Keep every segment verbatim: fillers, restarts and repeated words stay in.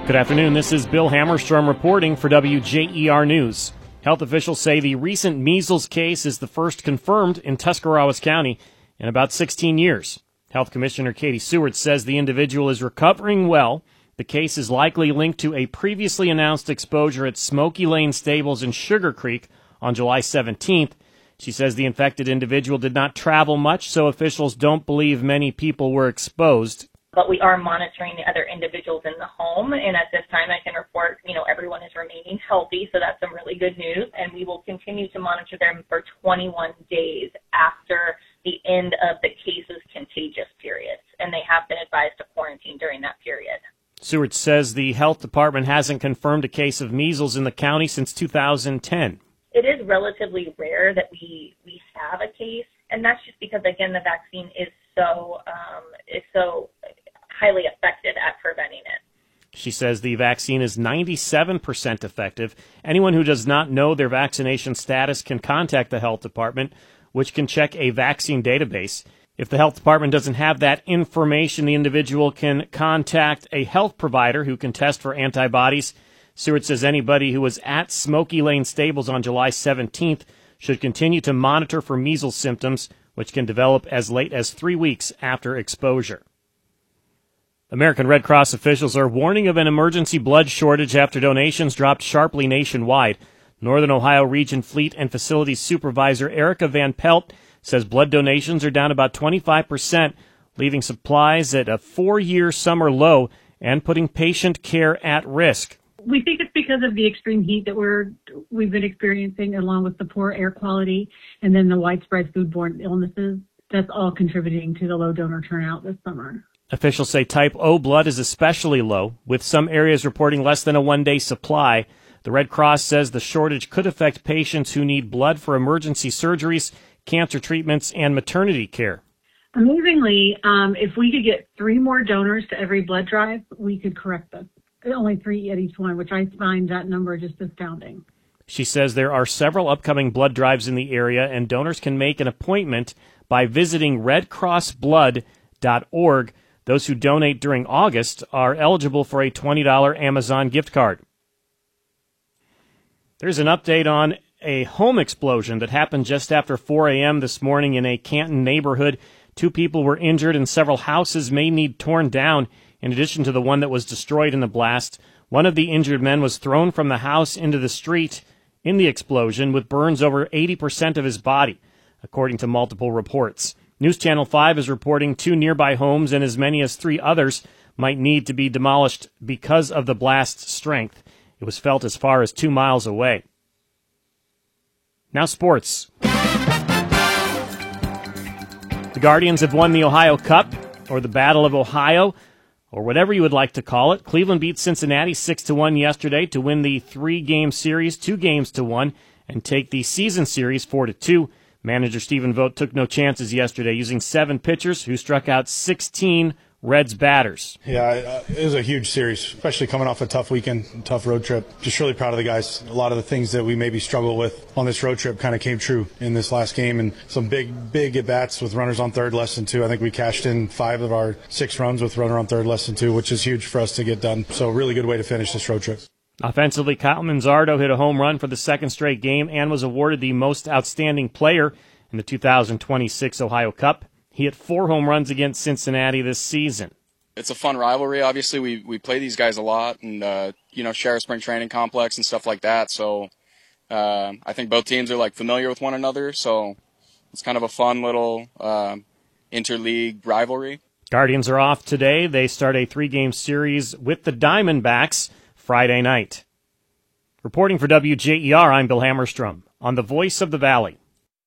Good afternoon. This is Bill Hammerstrom reporting for W J E R News. Health officials say the recent measles case is the first confirmed in Tuscarawas County in about sixteen years. Health Commissioner Katie Seward says the individual is recovering well. The case is likely linked to a previously announced exposure at Smoky Lane Stables in Sugar Creek on July seventeenth. She says the infected individual did not travel much, so officials don't believe many people were exposed. But we are monitoring the other individuals in the home, and at this time I can report, you know, everyone is remaining healthy, so that's some really good news, and we will continue to monitor them for twenty-one days after the end of the case's contagious period, and they have been advised to quarantine during that period. Seward says the health department hasn't confirmed a case of measles in the county since two thousand ten. It is relatively rare that we, we have a case, and that's just because, again, the vaccine is so um, is so highly effective at preventing it. She says the vaccine is ninety-seven percent effective. Anyone who does not know their vaccination status can contact the health department, which can check a vaccine database. If the health department doesn't have that information, the individual can contact a health provider who can test for antibodies. Seward says anybody who was at Smoky Lane Stables on July seventeenth should continue to monitor for measles symptoms, which can develop as late as three weeks after exposure. American Red Cross officials are warning of an emergency blood shortage after donations dropped sharply nationwide. Northern Ohio Region Fleet and Facilities Supervisor Erica Van Pelt says blood donations are down about twenty-five percent, leaving supplies at a four-year summer low and putting patient care at risk. We think it's because of the extreme heat that we're, we've been experiencing, along with the poor air quality and then the widespread foodborne illnesses. That's all contributing to the low donor turnout this summer. Officials say type O blood is especially low, with some areas reporting less than a one-day supply. The Red Cross says the shortage could affect patients who need blood for emergency surgeries, cancer treatments, and maternity care. Amazingly, um, if we could get three more donors to every blood drive, we could correct this. Only three at each one, which I find that number just astounding. She says there are several upcoming blood drives in the area, and donors can make an appointment by visiting red cross blood dot org. Those who donate during August are eligible for a twenty dollars Amazon gift card. There's an update on a home explosion that happened just after four a.m. this morning in a Canton neighborhood. Two people were injured and several houses may need torn down, in addition to the one that was destroyed in the blast. One of the injured men was thrown from the house into the street in the explosion with burns over eighty percent of his body, according to multiple reports. News Channel five is reporting two nearby homes and as many as three others might need to be demolished because of the blast's strength. It was felt as far as two miles away. Now sports. The Guardians have won the Ohio Cup, or the Battle of Ohio, or whatever you would like to call it. Cleveland beat Cincinnati six to one yesterday to win the three-game series, two games to one, and take the season series four to two. Manager Stephen Vogt took no chances yesterday, using seven pitchers who struck out sixteen Reds batters. Yeah, it was a huge series, especially coming off a tough weekend, tough road trip. Just really proud of the guys. A lot of the things that we maybe struggle with on this road trip kind of came true in this last game, and some big, big at-bats with runners on third, less than two. I think we cashed in five of our six runs with runner on third, less than two, which is huge for us to get done. So really good way to finish this road trip. Offensively, Kyle Manzardo hit a home run for the second straight game and was awarded the most outstanding player in the two thousand twenty-six Ohio Cup. He hit four home runs against Cincinnati this season. It's a fun rivalry. Obviously, we, we play these guys a lot and, uh, you know, share a spring training complex and stuff like that. So uh, I think both teams are, like, familiar with one another. So it's kind of a fun little uh, interleague rivalry. Guardians are off today. They start a three-game series with the Diamondbacks Friday night. Reporting for W J E R, I'm Bill Hammerstrom on the Voice of the Valley.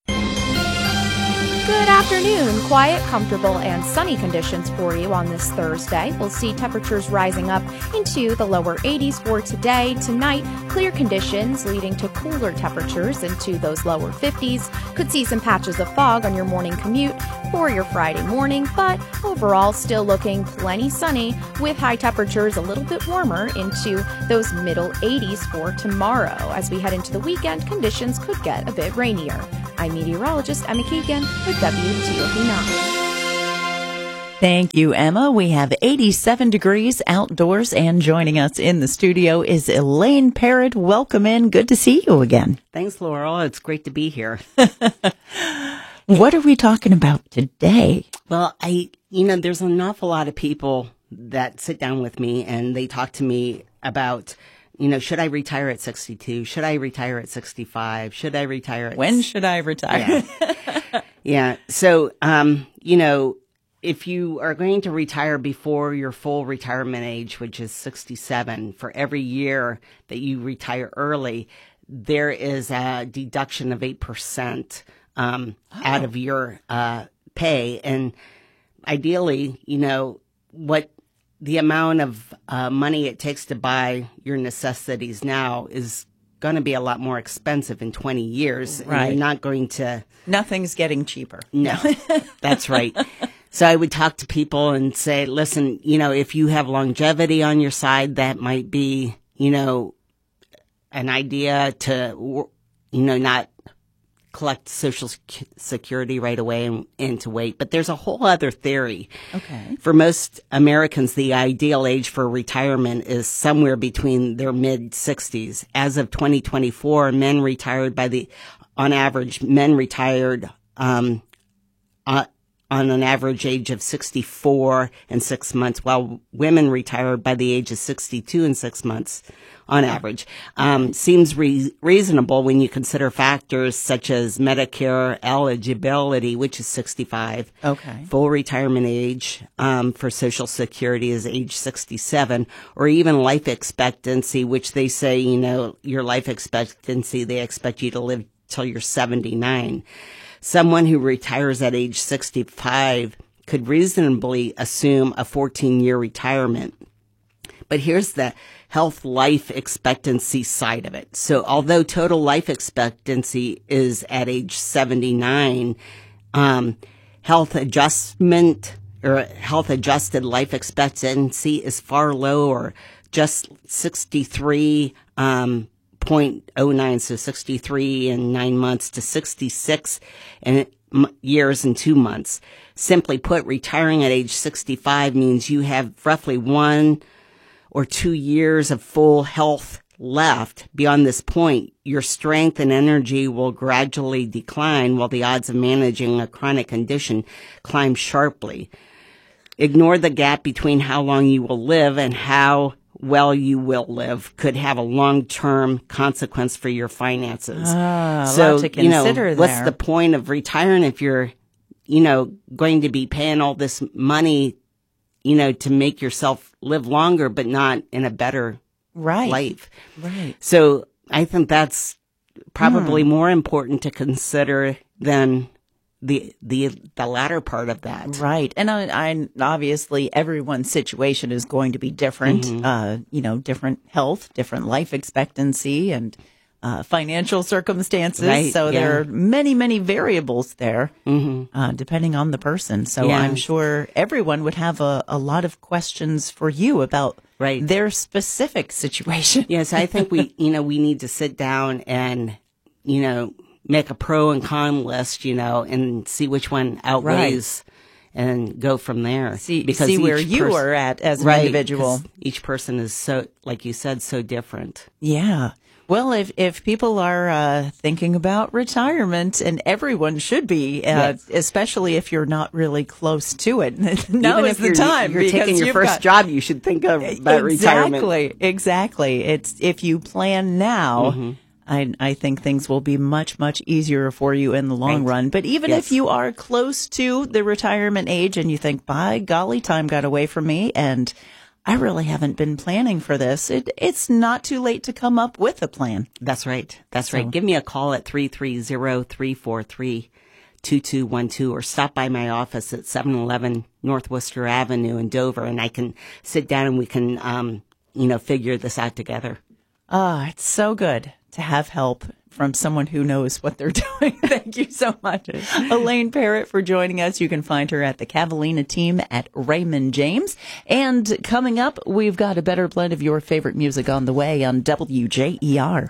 Good afternoon. Quiet, comfortable, and sunny conditions for you on this Thursday. We'll see temperatures rising up into the lower eighties for today. Tonight, clear conditions leading to cooler temperatures into those lower fifties. Could see some patches of fog on your morning commute for your Friday morning, but overall still looking plenty sunny with high temperatures a little bit warmer into those middle eighties for tomorrow. As we head into the weekend, conditions could get a bit rainier. I'm meteorologist Emma Keegan with W T O P nine. Thank you, Emma. We have eighty-seven degrees outdoors, and joining us in the studio is Elaine Parrott. Welcome in. Good to see you again. Thanks, Laurel. It's great to be here. What are we talking about today? Well, I, you know, there's an awful lot of people that sit down with me and they talk to me about, you know, should I retire at sixty-two? Should I retire at sixty-five? Should I retire at... When should I retire? Yeah. yeah. So, um, you know, if you are going to retire before your full retirement age, which is sixty-seven, for every year that you retire early, there is a deduction of eight percent um, oh. out of your uh, pay. And ideally, you know, what the amount of uh, money it takes to buy your necessities now is going to be a lot more expensive in twenty years. Right. And you're not going to... Nothing's getting cheaper. No, that's right. So I would talk to people and say, listen, you know, if you have longevity on your side, that might be, you know, an idea to, you know, not collect Social Security right away and, and to wait. But there's a whole other theory. Okay. For most Americans, the ideal age for retirement is somewhere between their mid sixties. As of twenty twenty-four, men retired by the, on average, men retired, um, uh, on an average age of sixty-four and six months, while women retired by the age of sixty-two and six months on average. Um, seems re- reasonable when you consider factors such as Medicare eligibility, which is sixty-five. Okay. Full retirement age um, for Social Security is age sixty-seven, or even life expectancy, which they say, you know, your life expectancy, they expect you to live till you're seventy-nine. Someone who retires at age sixty-five could reasonably assume a fourteen-year retirement. But here's the health life expectancy side of it. So although total life expectancy is at age seventy-nine, um, health adjustment or health adjusted life expectancy is far lower, just sixty-three, um, point oh nine, so sixty-three and nine months to sixty-six and years and two months. Simply put, retiring at age sixty-five means you have roughly one or two years of full health left. Beyond this point, your strength and energy will gradually decline while the odds of managing a chronic condition climb sharply. Ignore the gap between how long you will live and how well you will live could have a long-term consequence for your finances. Ah, so, a lot to consider you know, there. What's the point of retiring if you're, you know, going to be paying all this money, you know, to make yourself live longer, but not in a better right. life? Right. So I think that's probably hmm. more important to consider than the the the latter part of that. Right. And I, I obviously everyone's situation is going to be different. Mm-hmm. Uh, you know, different health, different life expectancy, and uh, financial circumstances. Right, so yeah. there are many, many variables there, Mm-hmm. uh, depending on the person. So Yeah. I'm sure everyone would have a, a lot of questions for you about Right. their specific situation. Yes, I think we, you know, we need to sit down and, you know, make a pro and con list, you know, and see which one outweighs and go from there. See, because see where each you pers- are at as an right, individual. 'cause each person is so, like you said, so different. Yeah. Well, if, if people are uh, thinking about retirement, and everyone should be, uh, Yes. especially if you're not really close to it, now Even is if the you're, time. you're because taking your you've first got- job, you should think of about retirement. Exactly. Exactly. It's if you plan now. Mm-hmm. I, I think things will be much, much easier for you in the long Right. run. But even Yes. if you are close to the retirement age and you think, by golly, time got away from me and I really haven't been planning for this, it, it's not too late to come up with a plan. That's right. That's So- right. Give me a call at three three zero, three four three, two two one two or stop by my office at seven eleven North Worcester Avenue in Dover, and I can sit down and we can, um, you know, figure this out together. Ah, it's so good to have help from someone who knows what they're doing. Thank you so much, Elaine Parrott, for joining us. You can find her at the Cavallina team at Raymond James. And coming up, we've got a better blend of your favorite music on the way on W J E R.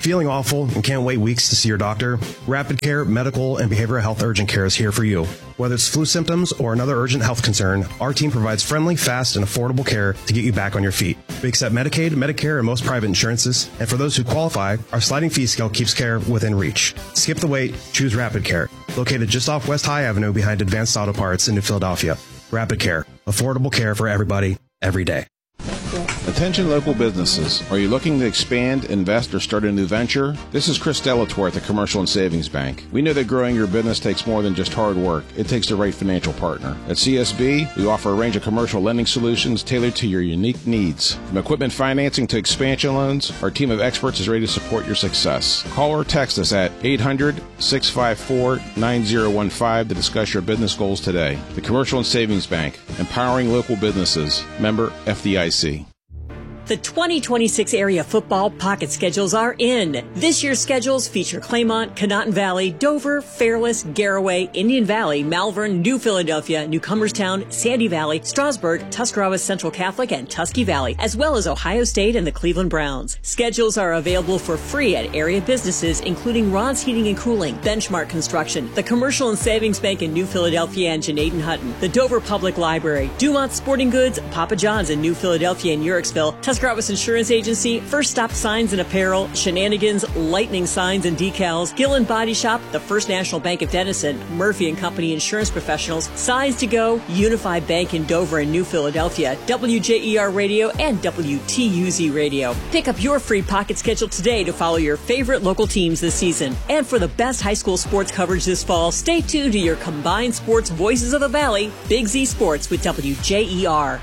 Feeling awful and can't wait weeks to see your doctor? Rapid Care Medical and Behavioral Health Urgent Care is here for you. Whether it's flu symptoms or another urgent health concern, our team provides friendly, fast, and affordable care to get you back on your feet. We accept Medicaid, Medicare, and most private insurances. And for those who qualify, our sliding fee scale keeps care within reach. Skip the wait. Choose Rapid Care. Located just off West High Avenue behind Advanced Auto Parts in New Philadelphia. Rapid Care. Affordable care for everybody, every day. Attention local businesses. Are you looking to expand, invest, or start a new venture? This is Chris Delatorre at the Commercial and Savings Bank. We know that growing your business takes more than just hard work. It takes the right financial partner. At C S B, we offer a range of commercial lending solutions tailored to your unique needs. From equipment financing to expansion loans, our team of experts is ready to support your success. Call or text us at eight hundred, six five four, nine zero one five to discuss your business goals today. The Commercial and Savings Bank, empowering local businesses. Member F D I C. The twenty twenty-six area football pocket schedules are in. This year's schedules feature Claymont, Conotton Valley, Dover, Fairless, Garraway, Indian Valley, Malvern, New Philadelphia, Newcomerstown, Sandy Valley, Strasburg, Tuscarawas Central Catholic, and Tusky Valley, as well as Ohio State and the Cleveland Browns. Schedules are available for free at area businesses, including Ron's Heating and Cooling, Benchmark Construction, the Commercial and Savings Bank in New Philadelphia and Janaden Hutton, the Dover Public Library, Dumont Sporting Goods, Papa John's in New Philadelphia and Uricksville, Tuscarawas Insurance Agency, First Stop Signs and Apparel, Shenanigans, Lightning Signs and Decals, Gillen Body Shop, the First National Bank of Denison, Murphy and Company Insurance Professionals, Size to Go, Unified Bank in Dover and New Philadelphia, W J E R Radio, and W T U Z Radio. Pick up your free pocket schedule today to follow your favorite local teams this season. And for the best high school sports coverage this fall, stay tuned to your combined sports voices of the Valley, Big Z Sports with W J E R.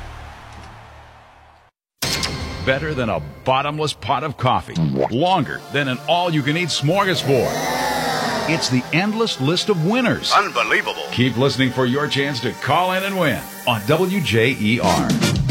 Better than a bottomless pot of coffee. Longer than an all-you-can-eat smorgasbord. It's the endless list of winners. Unbelievable. Keep listening for your chance to call in and win on W J E R.